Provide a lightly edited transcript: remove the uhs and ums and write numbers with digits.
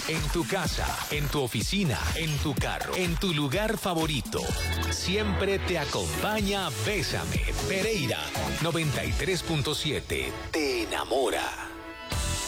en tu casa, en tu oficina, en tu carro, en tu lugar favorito. Siempre te acompaña Bésame. Pereira 93.7 te enamora.